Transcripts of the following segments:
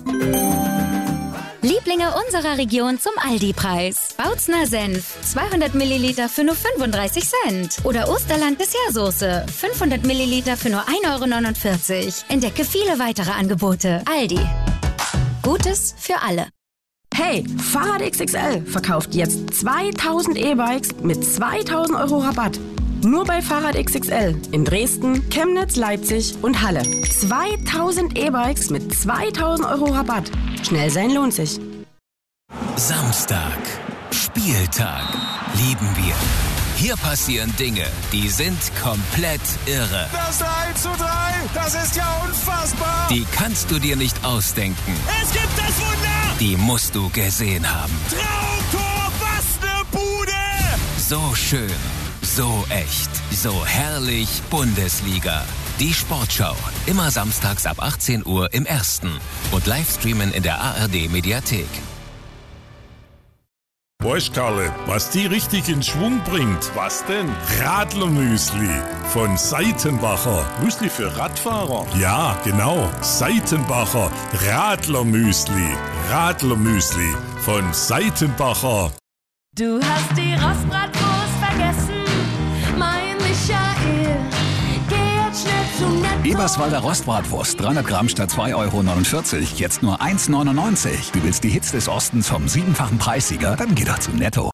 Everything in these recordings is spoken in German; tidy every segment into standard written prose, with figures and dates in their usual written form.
Lieblinge unserer Region zum Aldi-Preis. Bautzner Senf, 200 Milliliter für nur 35 Cent. Oder Osterland Dessertsoße, 500 Milliliter für nur 1,49 €. Entdecke viele weitere Angebote. Aldi. Gutes für alle. Hey, Fahrrad XXL verkauft jetzt 2000 E-Bikes mit 2000 € Rabatt. Nur bei Fahrrad XXL in Dresden, Chemnitz, Leipzig und Halle. 2000 E-Bikes mit 2000 € Rabatt. Schnell sein lohnt sich. Samstag. Spieltag. Lieben wir. Hier passieren Dinge, die sind komplett irre. Das 3:3, das ist ja unfassbar. Die kannst du dir nicht ausdenken. Es gibt das Wunder. Die musst du gesehen haben. Traumtor, was ne Bude. So schön, so echt, so herrlich Bundesliga. Die Sportschau, immer samstags ab 18 Uhr im Ersten und Livestreamen in der ARD-Mediathek. Weißt Karle, was die richtig in Schwung bringt? Was denn? Radlermüsli von Seitenbacher. Müsli für Radfahrer? Ja, genau. Seitenbacher Radlermüsli. Radlermüsli von Seitenbacher. Du hast die Rostbratwurst vergessen, mein Michael. Geh jetzt schnell zum Netto. Eberswalder Rostbratwurst, 300 Gramm statt 2,49 €, jetzt nur 1,99 €. Du willst die Hits des Ostens vom 7-fachen Preissieger? Dann geh doch zu Netto.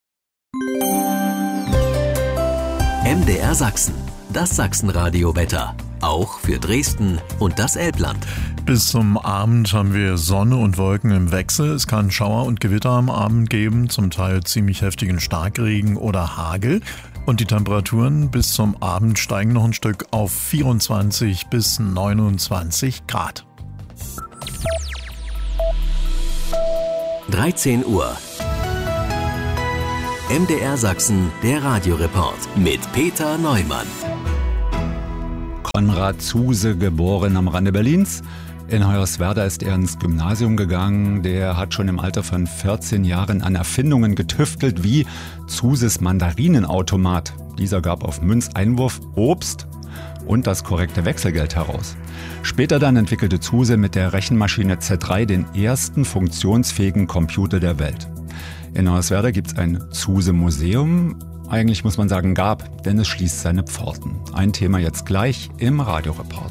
MDR Sachsen, das Sachsenradio-Wetter. Auch für Dresden und das Elbland. Bis zum Abend haben wir Sonne und Wolken im Wechsel. Es kann Schauer und Gewitter am Abend geben, zum Teil ziemlich heftigen Starkregen oder Hagel. Und die Temperaturen bis zum Abend steigen noch ein Stück auf 24 bis 29 Grad. 13 Uhr. MDR Sachsen, der Radioreport mit Peter Neumann. Konrad Zuse, geboren am Rande Berlins. In Hoyerswerda ist er ins Gymnasium gegangen. Der hat schon im Alter von 14 Jahren an Erfindungen getüftelt, wie Zuses Mandarinenautomat. Dieser gab auf Münzeinwurf Obst und das korrekte Wechselgeld heraus. Später dann entwickelte Zuse mit der Rechenmaschine Z3 den ersten funktionsfähigen Computer der Welt. In Hoyerswerda gibt es ein Zuse-Museum. Eigentlich muss man sagen gab, denn es schließt seine Pforten. Ein Thema jetzt gleich im Radioreport.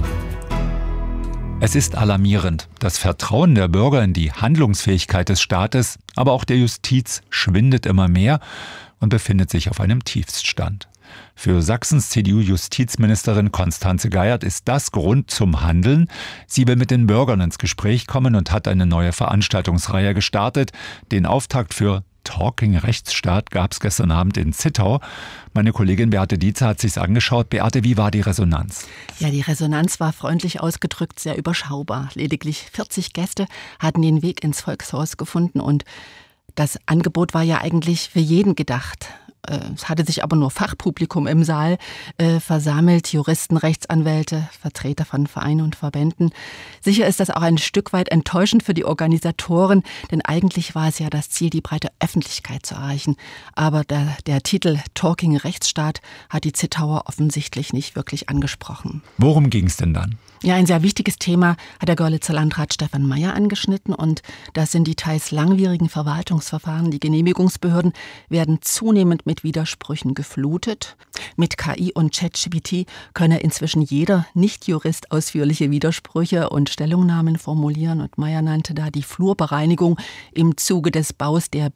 Es ist alarmierend. Das Vertrauen der Bürger in die Handlungsfähigkeit des Staates, aber auch der Justiz schwindet immer mehr und befindet sich auf einem Tiefststand. Für Sachsens CDU-Justizministerin Constanze Geiert ist das Grund zum Handeln. Sie will mit den Bürgern ins Gespräch kommen und hat eine neue Veranstaltungsreihe gestartet. Den Auftakt für Talking Rechtsstaat gab es gestern Abend in Zittau. Meine Kollegin Beate Dietze hat sich's angeschaut. Beate, wie war die Resonanz? Ja, die Resonanz war freundlich ausgedrückt sehr überschaubar. Lediglich 40 Gäste hatten den Weg ins Volkshaus gefunden und das Angebot war ja eigentlich für jeden gedacht. Es hatte sich aber nur Fachpublikum im Saal versammelt, Juristen, Rechtsanwälte, Vertreter von Vereinen und Verbänden. Sicher ist das auch ein Stück weit enttäuschend für die Organisatoren, denn eigentlich war es ja das Ziel, die breite Öffentlichkeit zu erreichen. Aber der Titel Talking Rechtsstaat hat die Zittauer offensichtlich nicht wirklich angesprochen. Worum ging es denn dann? Ja, ein sehr wichtiges Thema hat der Görlitzer Landrat Stefan Meyer angeschnitten und das sind die teils langwierigen Verwaltungsverfahren. Die Genehmigungsbehörden werden zunehmend mit Widersprüchen geflutet. Mit KI und ChatGPT könne inzwischen jeder Nicht-Jurist ausführliche Widersprüche und Stellungnahmen formulieren und Meyer nannte da die Flurbereinigung im Zuge des Baus der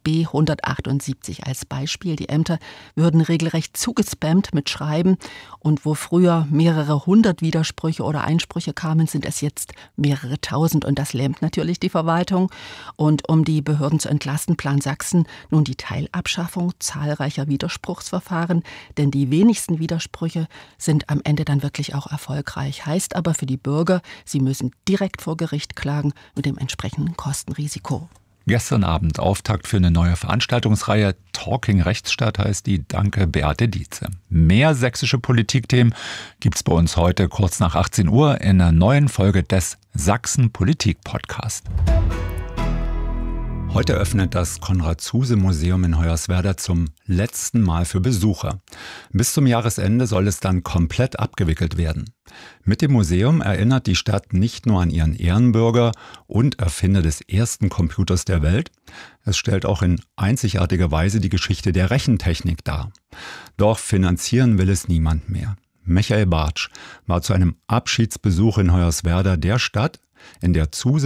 B178 als Beispiel. Die Ämter würden regelrecht zugespammt mit Schreiben und wo früher mehrere hundert Widersprüche oder Einsprüche kamen, sind es jetzt mehrere tausend und das lähmt natürlich die Verwaltung. Und um die Behörden zu entlasten, plant Sachsen nun die Teilabschaffung zahlreicher Widerspruchsverfahren, denn die wenigsten Widersprüche sind am Ende dann wirklich auch erfolgreich. Heißt aber für die Bürger, sie müssen direkt vor Gericht klagen mit dem entsprechenden Kostenrisiko. Gestern Abend Auftakt für eine neue Veranstaltungsreihe. Talking Rechtsstaat heißt die. Danke, Beate Dietze. Mehr sächsische Politikthemen gibt's bei uns heute kurz nach 18 Uhr in einer neuen Folge des Sachsen Politik Podcast. Heute öffnet das Konrad-Zuse-Museum in Hoyerswerda zum letzten Mal für Besucher. Bis zum Jahresende soll es dann komplett abgewickelt werden. Mit dem Museum erinnert die Stadt nicht nur an ihren Ehrenbürger und Erfinder des ersten Computers der Welt, es stellt auch in einzigartiger Weise die Geschichte der Rechentechnik dar. Doch finanzieren will es niemand mehr. Michael Bartsch war zu einem Abschiedsbesuch in Hoyerswerda der Stadt, in der Zuse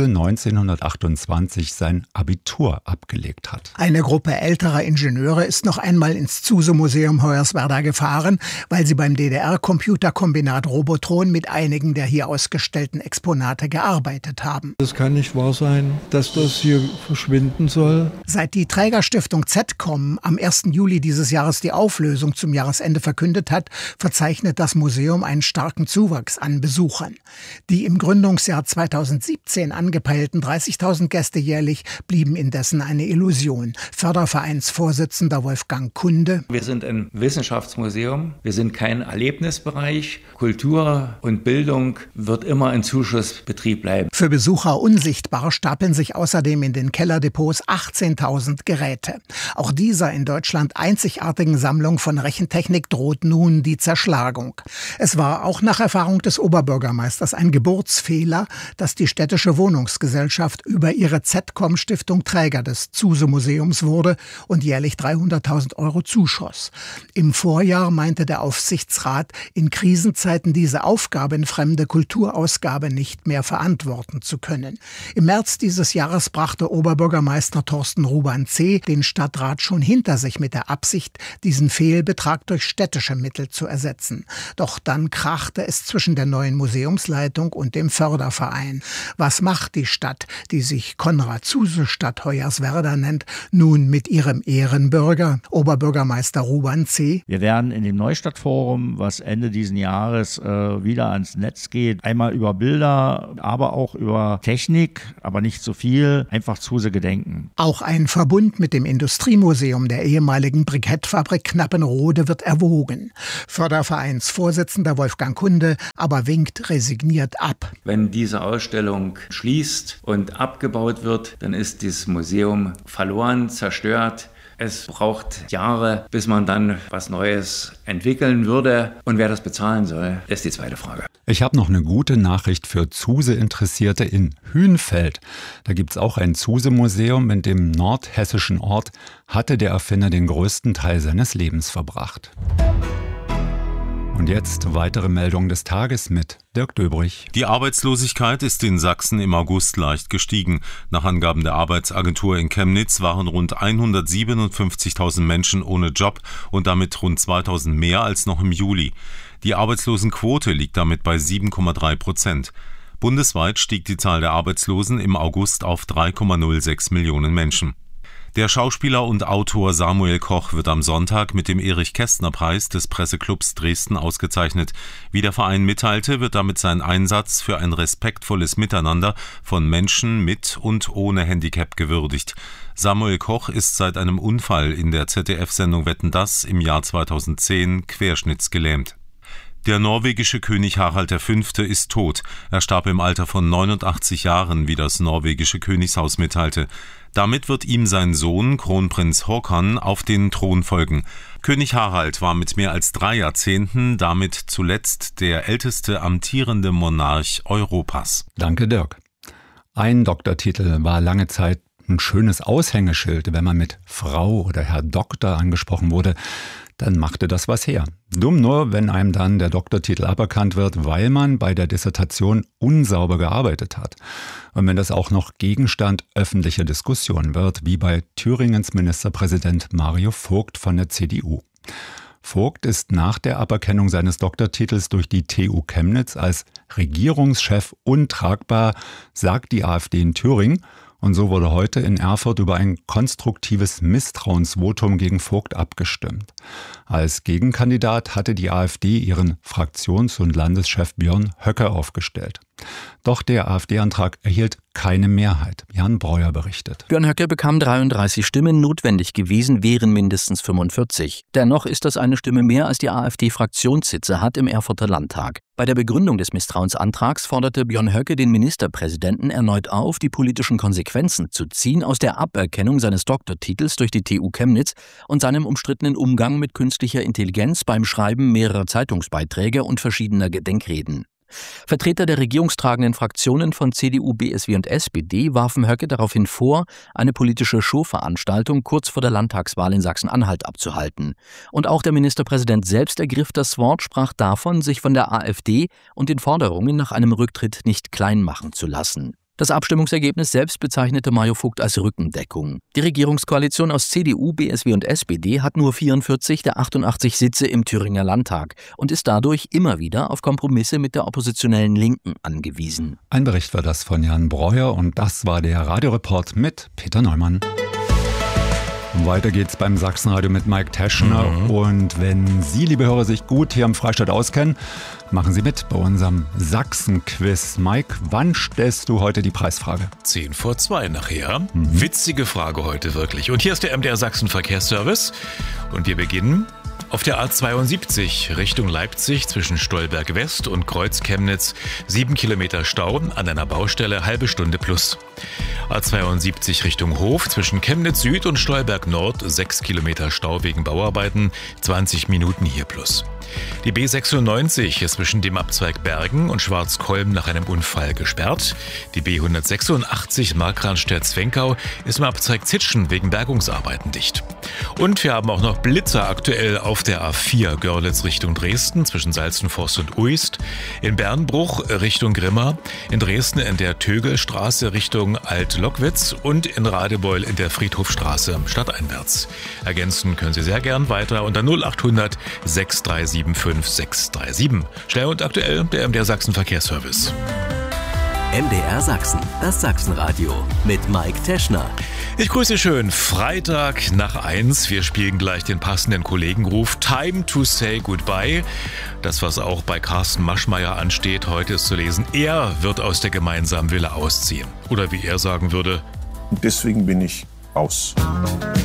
1928 sein Abitur abgelegt hat. Eine Gruppe älterer Ingenieure ist noch einmal ins Zuse-Museum Hoyerswerda gefahren, weil sie beim DDR-Computerkombinat Robotron mit einigen der hier ausgestellten Exponate gearbeitet haben. Es kann nicht wahr sein, dass das hier verschwinden soll. Seit die Trägerstiftung ZCOM am 1. Juli dieses Jahres die Auflösung zum Jahresende verkündet hat, verzeichnet das Museum einen starken Zuwachs an Besuchern. Die im Gründungsjahr 2017 angepeilten 30.000 Gäste jährlich blieben indessen eine Illusion. Fördervereinsvorsitzender Wolfgang Kunde: Wir sind ein Wissenschaftsmuseum, wir sind kein Erlebnisbereich. Kultur und Bildung wird immer ein Zuschussbetrieb bleiben. Für Besucher unsichtbar stapeln sich außerdem in den Kellerdepots 18.000 Geräte. Auch dieser in Deutschland einzigartigen Sammlung von Rechentechnik droht nun die Zerschlagung. Es war auch nach Erfahrung des Oberbürgermeisters ein Geburtsfehler, dass die städtische Wohnungsgesellschaft über ihre ZCOM-Stiftung Träger des Zuse-Museums wurde und jährlich 300.000 € zuschoss. Im Vorjahr meinte der Aufsichtsrat, in Krisenzeiten diese aufgabenfremde Kulturausgabe nicht mehr verantworten zu können. Im März dieses Jahres brachte Oberbürgermeister Thorsten Ruban-C. den Stadtrat schon hinter sich mit der Absicht, diesen Fehlbetrag durch städtische Mittel zu ersetzen. Doch dann krachte es zwischen der neuen Museumsleitung und dem Förderverein. Was macht die Stadt, die sich Konrad-Zuse-Stadt Hoyerswerda nennt, nun mit ihrem Ehrenbürger, Oberbürgermeister Ruban-C.? Wir werden in dem Neustadtforum, was Ende diesen Jahres wieder ans Netz geht, einmal über Bilder, aber auch über Technik, aber nicht so viel, einfach Zuse gedenken. Auch ein Verbund mit dem Industriemuseum der ehemaligen Brikettfabrik Knappenrode wird erwogen. Fördervereinsvorsitzender Wolfgang Kunde aber winkt resigniert ab. Wenn diese Ausstellung schließt und abgebaut wird, dann ist dieses Museum verloren, zerstört. Es braucht Jahre, bis man dann was Neues entwickeln würde. Und wer das bezahlen soll, ist die zweite Frage. Ich habe noch eine gute Nachricht für Zuse-Interessierte in Hünfeld. Da gibt es auch ein Zuse-Museum. In dem nordhessischen Ort hatte der Erfinder den größten Teil seines Lebens verbracht. Und jetzt weitere Meldungen des Tages mit Dirk Döbrich. Die Arbeitslosigkeit ist in Sachsen im August leicht gestiegen. Nach Angaben der Arbeitsagentur in Chemnitz waren rund 157.000 Menschen ohne Job und damit rund 2.000 mehr als noch im Juli. Die Arbeitslosenquote liegt damit bei 7,3%. Bundesweit stieg die Zahl der Arbeitslosen im August auf 3,06 Millionen Menschen. Der Schauspieler und Autor Samuel Koch wird am Sonntag mit dem Erich-Kästner-Preis des Presseclubs Dresden ausgezeichnet. Wie der Verein mitteilte, wird damit sein Einsatz für ein respektvolles Miteinander von Menschen mit und ohne Handicap gewürdigt. Samuel Koch ist seit einem Unfall in der ZDF-Sendung Wetten, dass im Jahr 2010 querschnittsgelähmt. Der norwegische König Harald V. ist tot. Er starb im Alter von 89 Jahren, wie das norwegische Königshaus mitteilte. Damit wird ihm sein Sohn, Kronprinz Håkon, auf den Thron folgen. König Harald war mit mehr als 3 Jahrzehnten damit zuletzt der älteste amtierende Monarch Europas. Danke, Dirk. Ein Doktortitel war lange Zeit ein schönes Aushängeschild. Wenn man mit Frau oder Herr Doktor angesprochen wurde, dann machte das was her. Dumm nur, wenn einem dann der Doktortitel aberkannt wird, weil man bei der Dissertation unsauber gearbeitet hat. Und wenn das auch noch Gegenstand öffentlicher Diskussion wird, wie bei Thüringens Ministerpräsident Mario Vogt von der CDU. Vogt ist nach der Aberkennung seines Doktortitels durch die TU Chemnitz als Regierungschef untragbar, sagt die AfD in Thüringen. Und so wurde heute in Erfurt über ein konstruktives Misstrauensvotum gegen Vogt abgestimmt. Als Gegenkandidat hatte die AfD ihren Fraktions- und Landeschef Björn Höcke aufgestellt. Doch der AfD-Antrag erhielt keine Mehrheit. Jan Breuer berichtet. Björn Höcke bekam 33 Stimmen, notwendig gewesen wären mindestens 45. Dennoch ist das eine Stimme mehr, als die AfD Fraktionssitze hat im Erfurter Landtag. Bei der Begründung des Misstrauensantrags forderte Björn Höcke den Ministerpräsidenten erneut auf, die politischen Konsequenzen zu ziehen aus der Aberkennung seines Doktortitels durch die TU Chemnitz und seinem umstrittenen Umgang mit künstlicher Intelligenz beim Schreiben mehrerer Zeitungsbeiträge und verschiedener Gedenkreden. Vertreter der regierungstragenden Fraktionen von CDU, BSW und SPD warfen Höcke daraufhin vor, eine politische Showveranstaltung kurz vor der Landtagswahl in Sachsen-Anhalt abzuhalten. Und auch der Ministerpräsident selbst ergriff das Wort, sprach davon, sich von der AfD und den Forderungen nach einem Rücktritt nicht klein machen zu lassen. Das Abstimmungsergebnis selbst bezeichnete Mario Vogt als Rückendeckung. Die Regierungskoalition aus CDU, BSW und SPD hat nur 44 der 88 Sitze im Thüringer Landtag und ist dadurch immer wieder auf Kompromisse mit der oppositionellen Linken angewiesen. Ein Bericht war das von Jan Breuer und das war der Radioreport mit Peter Neumann. Weiter geht's beim Sachsenradio mit Mike Teschner. Und wenn Sie, liebe Hörer, sich gut hier im Freistaat auskennen, machen Sie mit bei unserem Sachsen-Quiz. Mike, wann stellst du heute die Preisfrage? 1:10 nachher. Witzige Frage heute wirklich. Und hier ist der MDR Sachsen Verkehrsservice. Und wir beginnen auf der A72 Richtung Leipzig zwischen Stolberg West und Kreuz Chemnitz. 7 Kilometer Stau an einer Baustelle, halbe Stunde plus. A72 Richtung Hof zwischen Chemnitz Süd und Stolberg Nord. 6 Kilometer Stau wegen Bauarbeiten, 20 Minuten hier plus. Die B96 ist zwischen dem Abzweig Bergen und Schwarzkolm nach einem Unfall gesperrt. Die B186 Markranstädt-Zwenkau ist im Abzweig Zitschen wegen Bergungsarbeiten dicht. Und wir haben auch noch Blitzer aktuell auf der A4 Görlitz Richtung Dresden zwischen Salzenforst und Uist, in Bernbruch Richtung Grimma, in Dresden in der Tögelstraße Richtung Alt-Lockwitz und in Radebeul in der Friedhofstraße stadteinwärts. Ergänzen können Sie sehr gern weiter unter 0800 637 5637. Schnell und aktuell der MDR Sachsen Verkehrsservice. MDR Sachsen, das Sachsenradio mit Mike Teschner. Ich grüße schön. Freitag nach 1. Wir spielen gleich den passenden Kollegenruf Time to say goodbye. Das, was auch bei Carsten Maschmeyer ansteht, heute ist zu lesen. Er wird aus der gemeinsamen Villa ausziehen. Oder wie er sagen würde: Deswegen bin ich aus.